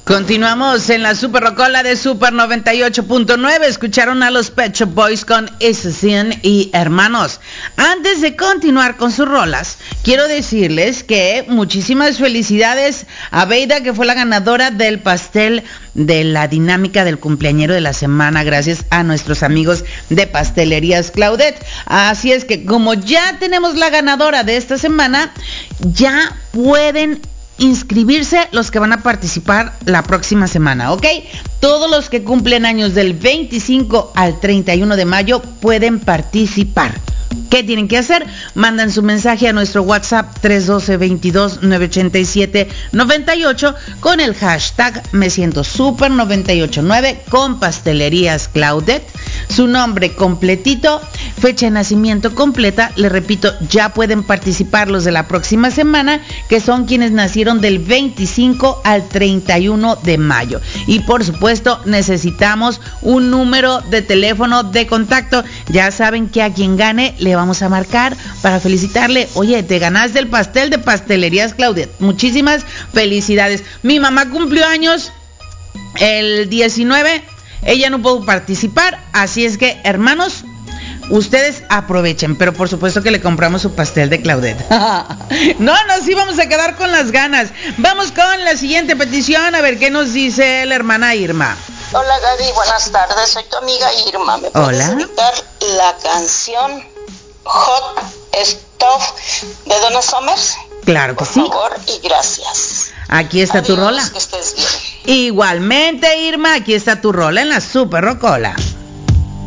Continuamos en la Super Rocola de Super 98.9. Escucharon a los Pet Shop Boys con Sin y Hermanos. Antes de continuar con sus rolas, quiero decirles que muchísimas felicidades a Beida, que fue la ganadora del pastel de la dinámica del cumpleañero de la semana, gracias a nuestros amigos de Pastelerías Claudette. Así es que como ya tenemos la ganadora de esta semana, ya pueden inscribirse los que van a participar la próxima semana, ¿ok? Todos los que cumplen años del 25 al 31 de mayo pueden participar. ¿Qué tienen que hacer? Mandan su mensaje a nuestro WhatsApp 312-22-987-98 con el hashtag Me Siento Super 989 con Pastelerías Claudette, su nombre completito, fecha de nacimiento completa. Les repito, ya pueden participar los de la próxima semana, que son quienes nacieron del 25 al 31 de mayo. Y por supuesto, necesitamos un número de teléfono de contacto. Ya saben que a quien gane le vamos a marcar para felicitarle. Oye, te ganaste el pastel de Pastelerías Claudette. Muchísimas felicidades. Mi mamá cumplió años el 19. Ella no pudo participar, así es que, hermanos, ustedes aprovechen, pero por supuesto que le compramos su pastel de Claudette. No, sí vamos a quedar con las ganas. Vamos con la siguiente petición, a ver qué nos dice la hermana Irma. Hola Gaby, buenas tardes, soy tu amiga Irma. ¿Me puedes dedicar la canción Hot Stuff de Donna Summers? Claro que sí. Por favor y gracias. Aquí está. Adiós, tu rola. Que estés bien. Igualmente, Irma, aquí está tu rola en la Super Rocola.